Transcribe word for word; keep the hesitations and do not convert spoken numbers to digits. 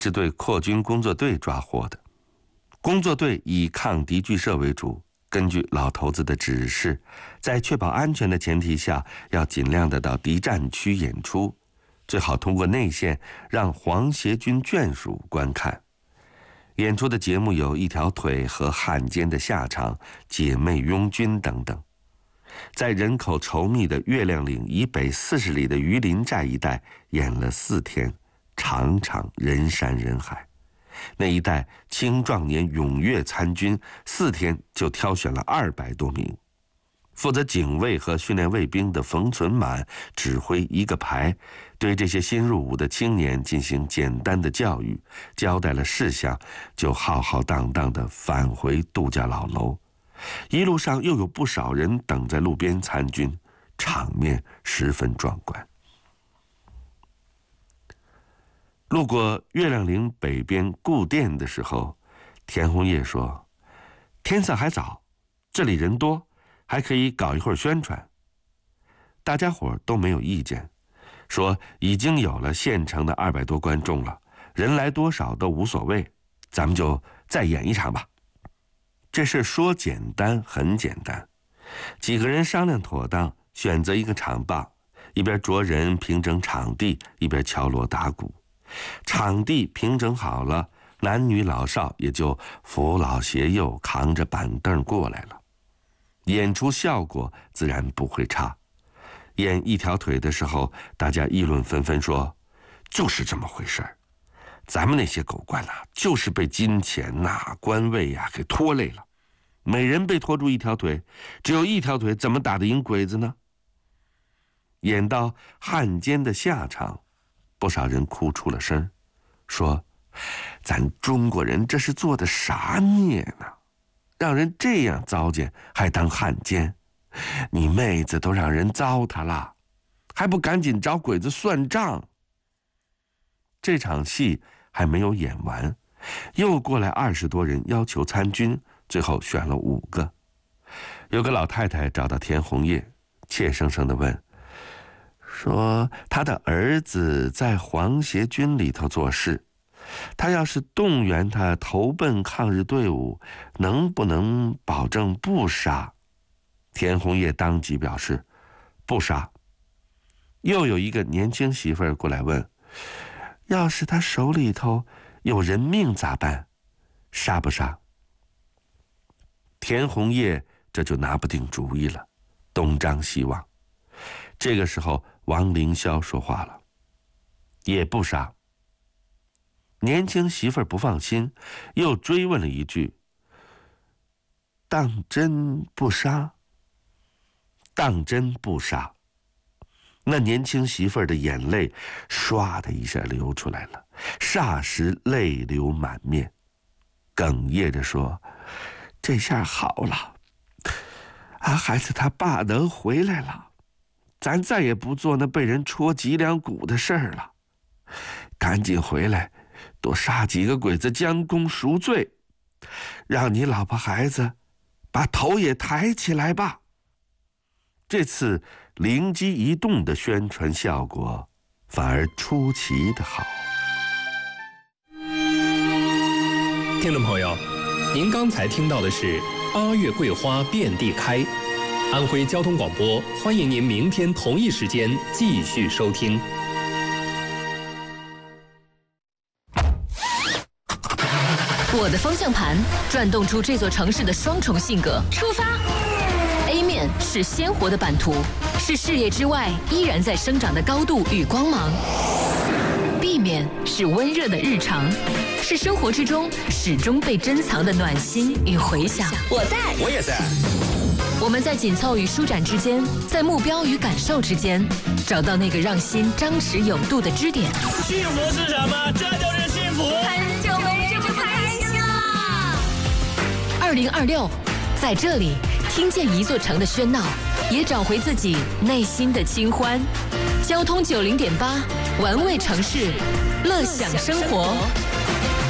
支队扩军工作队抓获的。工作队以抗敌剧社为主，根据老头子的指示，在确保安全的前提下，要尽量的到敌占区演出，最好通过内线让皇协军眷属观看。演出的节目有一条腿和汉奸的下场、姐妹拥军等等。在人口稠密的月亮岭以北四十里的榆林寨一带演了四天，场场人山人海。那一带青壮年踊跃参军，四天就挑选了二百多名。负责警卫和训练卫兵的冯存满指挥一个排，对这些新入伍的青年进行简单的教育，交代了事项，就浩浩荡荡地返回杜家老楼。一路上又有不少人等在路边参军，场面十分壮观。路过月亮岭北边固店的时候，田红叶说：“天色还早，这里人多，还可以搞一会儿宣传。”大家伙都没有意见，说已经有了现成的二百多观众了，人来多少都无所谓，咱们就再演一场吧。这事说简单很简单，几个人商量妥当，选择一个场罢，一边着人平整场地，一边敲锣打鼓。场地平整好了，男女老少也就扶老携幼，扛着板凳过来了。演出效果自然不会差。演一条腿的时候，大家议论纷纷说，就是这么回事儿。咱们那些狗官啊，就是被金钱呐、啊、官位呀、啊、给拖累了。每人被拖住一条腿，只有一条腿，怎么打得赢鬼子呢？演到汉奸的下场，不少人哭出了声，说：“咱中国人这是做的啥孽呢？让人这样糟践，还当汉奸？你妹子都让人糟蹋了，还不赶紧找鬼子算账？”这场戏还没有演完，又过来二十多人要求参军，最后选了五个。有个老太太找到田红叶，怯生生地问，说他的儿子在皇协军里头做事，他要是动员他投奔抗日队伍，能不能保证不杀？田红叶当即表示不杀。又有一个年轻媳妇儿过来问，要是他手里头有人命咋办？杀不杀？田红叶这就拿不定主意了，东张西望。这个时候王凌霄说话了，也不杀。年轻媳妇儿不放心，又追问了一句，当真不杀？当真不杀。那年轻媳妇儿的眼泪唰的一下流出来了，霎时泪流满面，哽咽着说，这下好了，俺孩子他爸能回来了，咱再也不做那被人戳脊梁骨的事儿了，赶紧回来多杀几个鬼子将功赎罪，让你老婆孩子把头也抬起来吧。这次灵机一动的宣传效果反而出奇的好。 听众朋友，您刚才听到的是八月桂花遍地开。安徽交通广播欢迎您明天同一时间继续收听。 我的方向盘转动出这座城市的双重性格。出发。A 面是鲜活的版图，是视野之外依然在生长的高度与光芒。B 面是温热的日常，是生活之中始终被珍藏的暖心与回响。 我在， 我也在。 我们在紧凑与舒展之间，在目标与感受之间，找到那个让心张弛有度的支点。 幸福是什么？这就是幸福。 很久没这么开心了。 二零二六，在这里听见一座城的喧闹，也找回自己内心的清欢。交通九零点八，玩味城市，乐享生活。